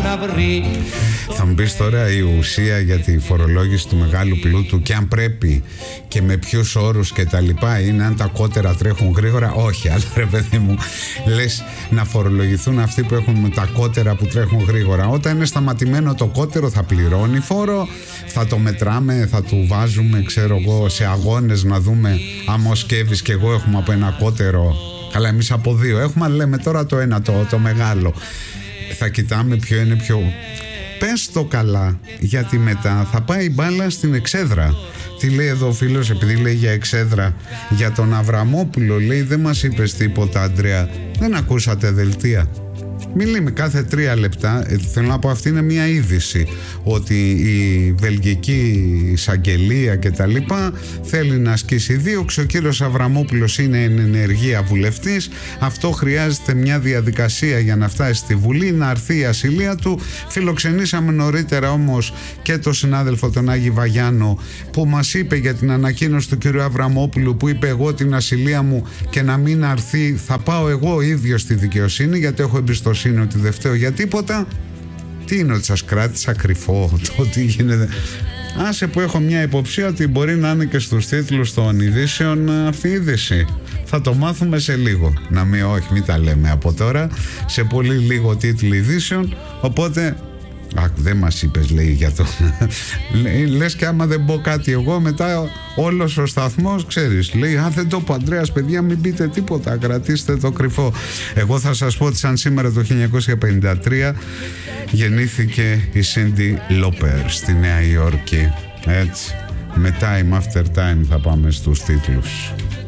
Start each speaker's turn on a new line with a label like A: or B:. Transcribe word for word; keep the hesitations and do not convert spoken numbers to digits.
A: θα βρει.
B: Θα μου πεις τώρα η ουσία για τη φορολόγηση του μεγάλου πλούτου και αν πρέπει και με ποιους όρους και τα λοιπά είναι αν τα κότερα τρέχουν γρήγορα. Όχι, αλλά ρε παιδί μου, λες να φορολογηθούν αυτοί που έχουν τα κότερα που τρέχουν γρήγορα. Όταν είναι σταματημένο το κότερο θα πληρώνει φόρο, θα το μετράμε, θα του βάζουμε ξέρω εγώ σε αγώνες να δούμε άμα ο Σκεύης και εγώ έχουμε από ένα κότερο. Καλά, εμείς από δύο έχουμε, αλλά λέμε τώρα το ένα, το, το μεγάλο. Θα κοιτάμε ποιο είναι πιο... Πες το καλά, γιατί μετά θα πάει η μπάλα στην εξέδρα. Τι λέει εδώ ο φίλος, επειδή λέει για εξέδρα, για τον Αβραμόπουλο, λέει δεν μας είπες τίποτα Αντρέα, δεν ακούσατε δελτία. Μιλάμε κάθε τρία λεπτά, ε, θέλω να πω αυτή είναι μια είδηση ότι η βελγική εισαγγελία και τα λοιπά θέλει να ασκήσει δίωξη. Ο κύριος Αβραμόπουλος είναι εν ενεργεία βουλευτής, αυτό χρειάζεται μια διαδικασία για να φτάσει στη Βουλή, να αρθεί η ασυλία του. Φιλοξενήσαμε νωρίτερα όμως και τον συνάδελφο τον Άγη Βαγιάνο που μας είπε για την ανακοίνωση του κύριου Αβραμόπουλου που είπε εγώ την ασυλία μου και να μην αρθεί θα πάω εγώ ίδιος στη δικαιοσύνη γιατί έχω εμπιστοσύνη ότι δεν φταίω για τίποτα. Τι είναι ότι σας κράτησα κρυφό το τι γίνεται? Άσε που έχω μια υποψία ότι μπορεί να είναι και στους τίτλους των ειδήσεων αυτή η είδηση. Θα το μάθουμε σε λίγο. Να μην, όχι, μην τα λέμε από τώρα. Σε πολύ λίγο τίτλοι ειδήσεων. Οπότε α, δεν μας είπες λέει για το λες και άμα δεν πω κάτι εγώ μετά όλος ο σταθμός ξέρεις λέει α δεν το πω Ανδρέας παιδιά μην πείτε τίποτα, κρατήστε το κρυφό. Εγώ θα σας πω ότι σαν σήμερα το χίλια εννιακόσια πενήντα τρία γεννήθηκε η Σίντι Λόπερ στη Νέα Υόρκη. Έτσι με time after time θα πάμε στους τίτλους.